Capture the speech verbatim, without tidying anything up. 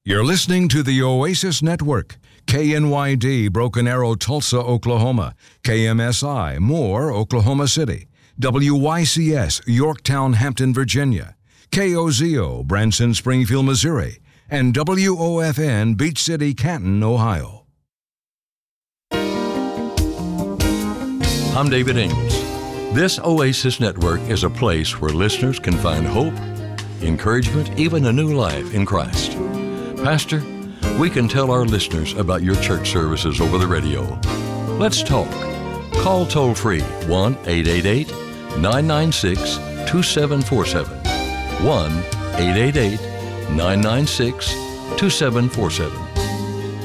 You're listening to the Oasis Network, K N Y D, Broken Arrow, Tulsa, Oklahoma, K M S I, Moore, Oklahoma City, W Y C S, Yorktown, Hampton, Virginia, K O Z O, Branson, Springfield, Missouri, and W O F N, Beach City, Canton, Ohio. I'm David Ames. This Oasis Network is a place where listeners can find hope, encouragement, even a new life in Christ. Pastor, we can tell our listeners about your church services over the radio. Let's talk. Call toll-free one eight eight eight, nine nine six, two seven four seven. one eight eight eight, nine nine six, two seven four seven.